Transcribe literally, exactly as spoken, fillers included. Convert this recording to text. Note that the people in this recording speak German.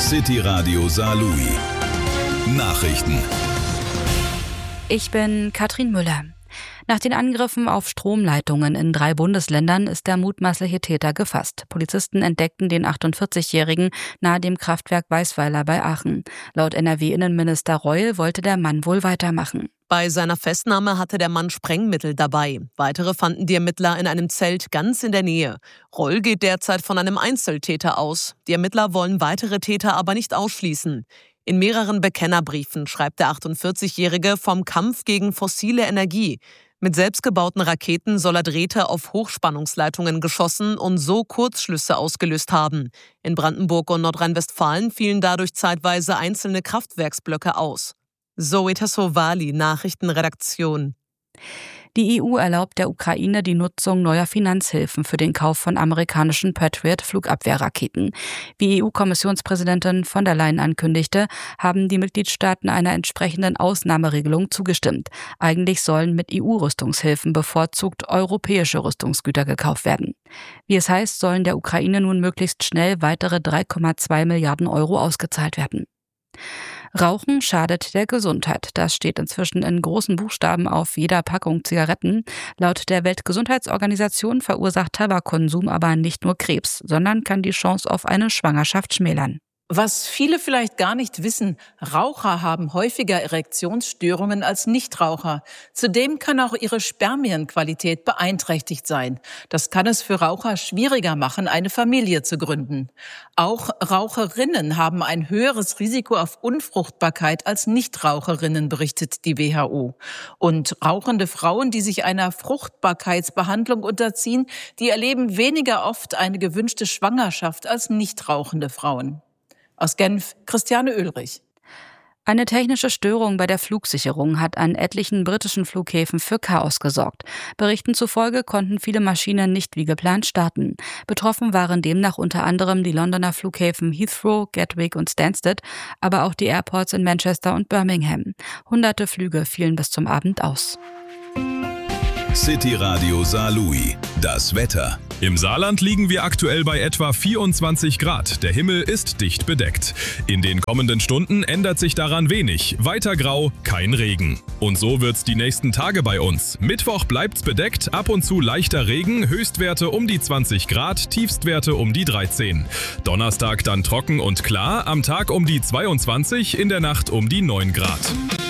City Radio Saarlouis. Nachrichten. Ich bin Katrin Müller. Nach den Angriffen auf Stromleitungen in drei Bundesländern ist der mutmaßliche Täter gefasst. Polizisten entdeckten den achtundvierzigjährigen nahe dem Kraftwerk Weißweiler bei Aachen. Laut N R W-Innenminister Reul wollte der Mann wohl weitermachen. Bei seiner Festnahme hatte der Mann Sprengmittel dabei. Weitere fanden die Ermittler in einem Zelt ganz in der Nähe. Reul geht derzeit von einem Einzeltäter aus. Die Ermittler wollen weitere Täter aber nicht ausschließen. In mehreren Bekennerbriefen schreibt der achtundvierzigjährige vom Kampf gegen fossile Energie. Mit selbstgebauten Raketen soll er Drähte auf Hochspannungsleitungen geschossen und so Kurzschlüsse ausgelöst haben. In Brandenburg und Nordrhein-Westfalen fielen dadurch zeitweise einzelne Kraftwerksblöcke aus. Zoe Tassovali, Nachrichtenredaktion. Die E U erlaubt der Ukraine die Nutzung neuer Finanzhilfen für den Kauf von amerikanischen Patriot-Flugabwehrraketen. Wie E U-Kommissionspräsidentin von der Leyen ankündigte, haben die Mitgliedstaaten einer entsprechenden Ausnahmeregelung zugestimmt. Eigentlich sollen mit E U-Rüstungshilfen bevorzugt europäische Rüstungsgüter gekauft werden. Wie es heißt, sollen der Ukraine nun möglichst schnell weitere drei Komma zwei Milliarden Euro ausgezahlt werden. Rauchen schadet der Gesundheit. Das steht inzwischen in großen Buchstaben auf jeder Packung Zigaretten. Laut der Weltgesundheitsorganisation verursacht Tabakkonsum aber nicht nur Krebs, sondern kann die Chance auf eine Schwangerschaft schmälern. Was viele vielleicht gar nicht wissen, Raucher haben häufiger Erektionsstörungen als Nichtraucher. Zudem kann auch ihre Spermienqualität beeinträchtigt sein. Das kann es für Raucher schwieriger machen, eine Familie zu gründen. Auch Raucherinnen haben ein höheres Risiko auf Unfruchtbarkeit als Nichtraucherinnen, berichtet die W H O. Und rauchende Frauen, die sich einer Fruchtbarkeitsbehandlung unterziehen, die erleben weniger oft eine gewünschte Schwangerschaft als nichtrauchende Frauen. Aus Genf, Christiane Oehlrich. Eine technische Störung bei der Flugsicherung hat an etlichen britischen Flughäfen für Chaos gesorgt. Berichten zufolge konnten viele Maschinen nicht wie geplant starten. Betroffen waren demnach unter anderem die Londoner Flughäfen Heathrow, Gatwick und Stansted, aber auch die Airports in Manchester und Birmingham. Hunderte Flüge fielen bis zum Abend aus. City Radio Saarlouis. Das Wetter. Im Saarland liegen wir aktuell bei etwa vierundzwanzig Grad. Der Himmel ist dicht bedeckt. In den kommenden Stunden ändert sich daran wenig. Weiter grau, kein Regen. Und so wird's die nächsten Tage bei uns. Mittwoch bleibt's bedeckt, ab und zu leichter Regen, Höchstwerte um die zwanzig Grad, Tiefstwerte um die dreizehn. Donnerstag dann trocken und klar, am Tag um die zweiundzwanzig, in der Nacht um die neun Grad.